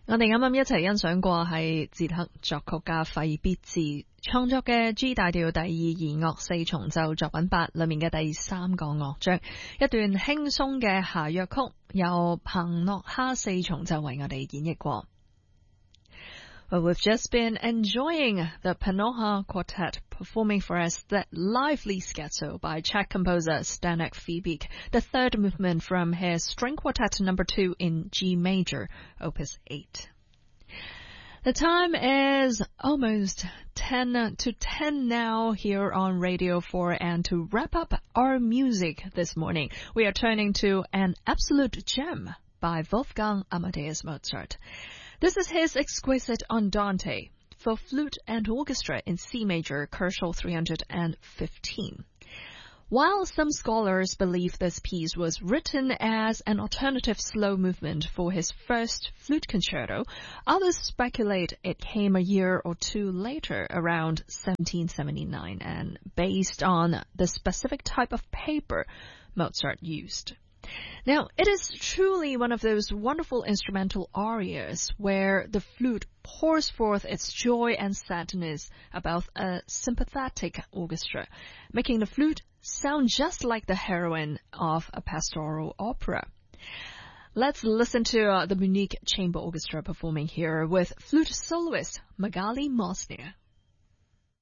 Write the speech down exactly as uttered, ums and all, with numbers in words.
我哋啱啱一齊欣賞過係捷克作曲家費必治創作嘅 G 大調第二弦樂四重奏作品八裏面嘅第三個樂章，一段輕鬆嘅夏樂曲，由彭諾哈四重奏為我哋演繹過。Well, we've just been enjoying the Panoha Quartet performing for us that lively scherzo by Czech composer Zdeněk Fibík, the third movement from his string quartet number two in G major, opus eight. The time is almost ten to ten now here on Radio four, and to wrap up our music this morning, we are turning to an absolute gem by Wolfgang Amadeus Mozart. This is his exquisite Andante for flute and orchestra in C major, Koszul three hundred fifteen. While some scholars believe this piece was written as an alternative slow movement for his first flute concerto, others speculate it came a year or two later, around seventeen seventy-nine, and based on the specific type of paper Mozart used. Now, it is truly one of those wonderful instrumental arias where the flute pours forth its joy and sadness about a sympathetic orchestra, making the flute sound just like the heroine of a pastoral opera. Let's listen to uh, the Munich Chamber Orchestra performing here with flute soloist Magali Mosnier.